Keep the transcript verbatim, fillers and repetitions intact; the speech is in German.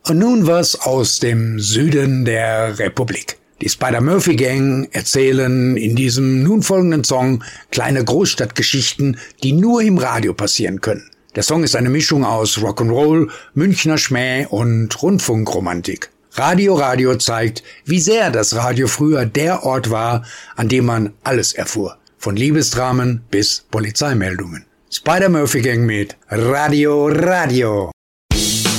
Und nun was aus dem Süden der Republik. Die Spider-Murphy-Gang erzählen in diesem nun folgenden Song kleine Großstadtgeschichten, die nur im Radio passieren können. Der Song ist eine Mischung aus Rock'n'Roll, Münchner Schmäh und Rundfunkromantik. Radio Radio zeigt, wie sehr das Radio früher der Ort war, an dem man alles erfuhr. Von Liebesdramen bis Polizeimeldungen. Spider-Murphy-Gang mit Radio Radio.